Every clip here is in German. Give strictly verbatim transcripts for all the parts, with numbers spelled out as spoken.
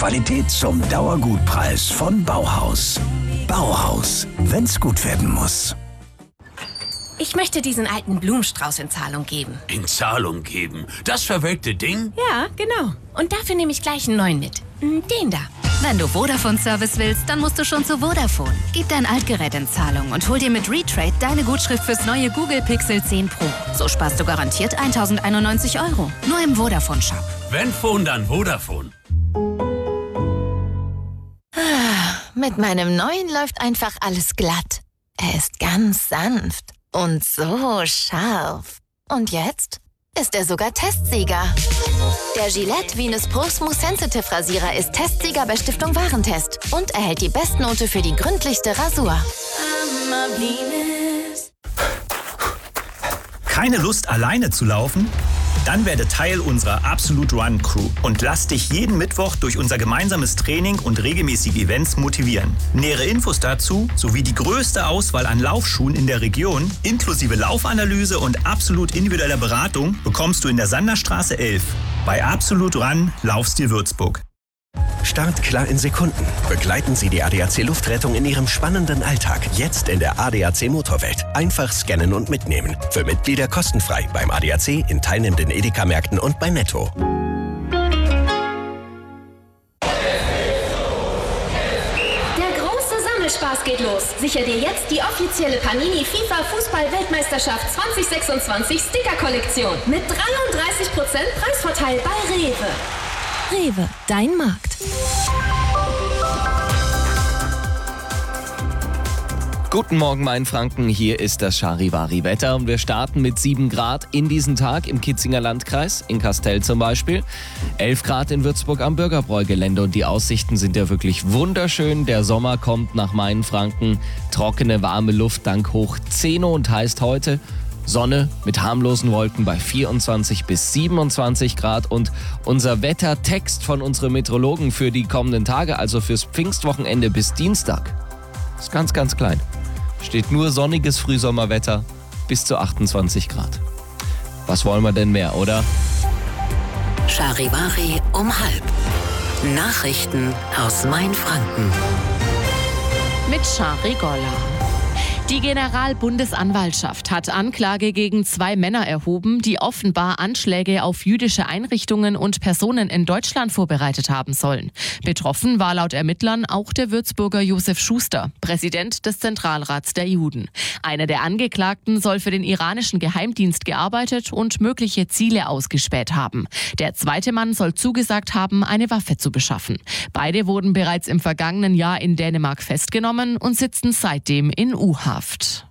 Qualität zum Dauergutpreis von Bauhaus. Bauhaus, wenn's gut werden muss. Ich möchte diesen alten Blumenstrauß in Zahlung geben. In Zahlung geben? Das verwelkte Ding? Ja, genau. Und dafür nehme ich gleich einen neuen mit. Den da. Wenn du Vodafone-Service willst, dann musst du schon zu Vodafone. Gib dein Altgerät in Zahlung und hol dir mit Retrade deine Gutschrift fürs neue Google Pixel zehn Pro. So sparst du garantiert tausendeinundneunzig Euro. Nur im Vodafone-Shop. Wenn Phone, dann Vodafone. Mit meinem neuen läuft einfach alles glatt. Er ist ganz sanft und so scharf. Und jetzt ist er sogar Testsieger. Der Gillette Venus Pro Smooth Sensitive Rasierer ist Testsieger bei Stiftung Warentest und erhält die Bestnote für die gründlichste Rasur. Keine Lust, alleine zu laufen? Dann werde Teil unserer Absolute Run Crew und lass dich jeden Mittwoch durch unser gemeinsames Training und regelmäßige Events motivieren. Nähere Infos dazu sowie die größte Auswahl an Laufschuhen in der Region, inklusive Laufanalyse und absolut individueller Beratung, bekommst du in der Sanderstraße elf bei Absolute Run Laufstil Würzburg. Startklar in Sekunden. Begleiten Sie die A D A C Luftrettung in Ihrem spannenden Alltag. Jetzt in der A D A C Motorwelt. Einfach scannen und mitnehmen. Für Mitglieder kostenfrei beim A D A C, in teilnehmenden Edeka-Märkten und bei Netto. Der große Sammelspaß geht los. Sicher dir jetzt die offizielle Panini FIFA Fußball-Weltmeisterschaft zwanzig sechsundzwanzig Sticker-Kollektion. Mit dreiunddreißig Prozent Preisvorteil bei Rewe. Rewe, dein Markt. Guten Morgen, mein Franken. Hier ist das Charivari-Wetter und wir starten mit sieben Grad in diesen Tag im Kitzinger Landkreis, in Kastel zum Beispiel. elf Grad in Würzburg am Bürgerbräu-Gelände und die Aussichten sind ja wirklich wunderschön. Der Sommer kommt nach Mainfranken. Trockene, warme Luft dank hoch zehn und heißt heute Sonne mit harmlosen Wolken bei vierundzwanzig bis siebenundzwanzig Grad und unser Wettertext von unseren Meteorologen für die kommenden Tage, also fürs Pfingstwochenende bis Dienstag, ist ganz, ganz klein. Steht nur sonniges Frühsommerwetter bis zu achtundzwanzig Grad. Was wollen wir denn mehr, oder? Charivari um halb. Nachrichten aus Mainfranken. Mit Shari Golla. Die Generalbundesanwaltschaft hat Anklage gegen zwei Männer erhoben, die offenbar Anschläge auf jüdische Einrichtungen und Personen in Deutschland vorbereitet haben sollen. Betroffen war laut Ermittlern auch der Würzburger Josef Schuster, Präsident des Zentralrats der Juden. Einer der Angeklagten soll für den iranischen Geheimdienst gearbeitet und mögliche Ziele ausgespäht haben. Der zweite Mann soll zugesagt haben, eine Waffe zu beschaffen. Beide wurden bereits im vergangenen Jahr in Dänemark festgenommen und sitzen seitdem in U-Haft.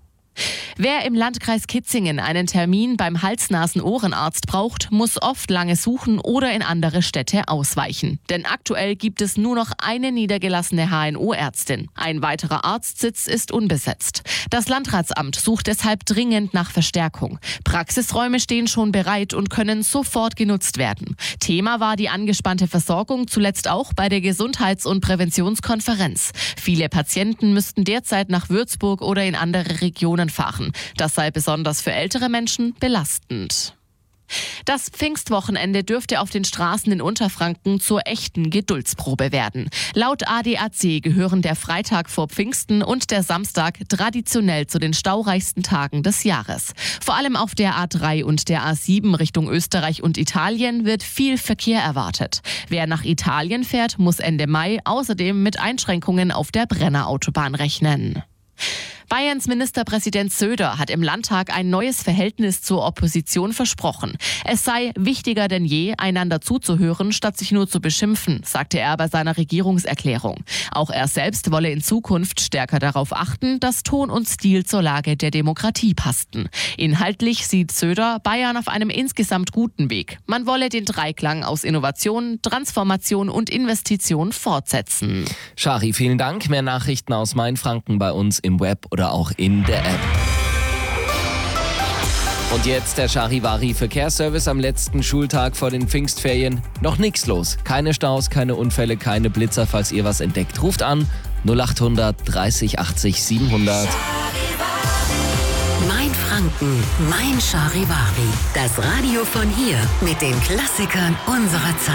Wer im Landkreis Kitzingen einen Termin beim Hals-Nasen-Ohrenarzt braucht, muss oft lange suchen oder in andere Städte ausweichen. Denn aktuell gibt es nur noch eine niedergelassene H N O-Ärztin. Ein weiterer Arztsitz ist unbesetzt. Das Landratsamt sucht deshalb dringend nach Verstärkung. Praxisräume stehen schon bereit und können sofort genutzt werden. Thema war die angespannte Versorgung, zuletzt auch bei der Gesundheits- und Präventionskonferenz. Viele Patienten müssten derzeit nach Würzburg oder in andere Regionen fahren. Das sei besonders für ältere Menschen belastend. Das Pfingstwochenende dürfte auf den Straßen in Unterfranken zur echten Geduldsprobe werden. Laut A D A C gehören der Freitag vor Pfingsten und der Samstag traditionell zu den staureichsten Tagen des Jahres. Vor allem auf der A drei und der A sieben Richtung Österreich und Italien wird viel Verkehr erwartet. Wer nach Italien fährt, muss Ende Mai außerdem mit Einschränkungen auf der Brennerautobahn rechnen. Bayerns Ministerpräsident Söder hat im Landtag ein neues Verhältnis zur Opposition versprochen. Es sei wichtiger denn je, einander zuzuhören, statt sich nur zu beschimpfen, sagte er bei seiner Regierungserklärung. Auch er selbst wolle in Zukunft stärker darauf achten, dass Ton und Stil zur Lage der Demokratie passten. Inhaltlich sieht Söder Bayern auf einem insgesamt guten Weg. Man wolle den Dreiklang aus Innovation, Transformation und Investition fortsetzen. Shari, vielen Dank. Mehr Nachrichten aus Mainfranken bei uns im Web oder auch in der App. Und jetzt der Charivari Verkehrsservice am letzten Schultag vor den Pfingstferien. Noch nichts los. Keine Staus, keine Unfälle, keine Blitzer. Falls ihr was entdeckt, ruft an null acht hundert dreißig achtzig siebenhundert. Mainfranken, mein Charivari. Das Radio von hier mit den Klassikern unserer Zeit.